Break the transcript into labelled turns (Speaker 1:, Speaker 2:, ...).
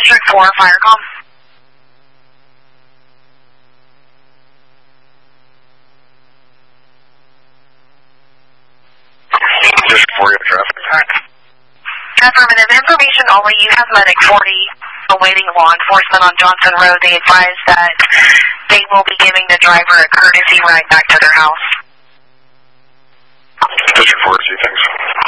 Speaker 1: District 4, Firecom.
Speaker 2: District 4, you have traffic attack.
Speaker 1: Affirmative. Information only. You have Medic 40 awaiting law enforcement on Johnson Road. They advise that they will be giving the driver a courtesy ride back to their house.
Speaker 2: District 4, see things.